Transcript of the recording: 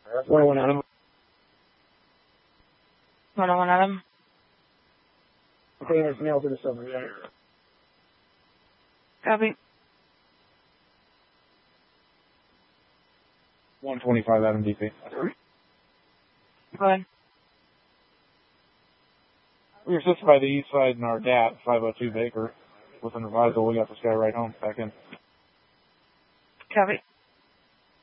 101 Adam. 101 Adam. Okay, it's mailed to the silver. Yeah. Copy. 125 Adam DP. Go ahead. We were assisted by the east side in our DAT, 502 Baker. With an advisal, we got this guy right home, back in. Copy.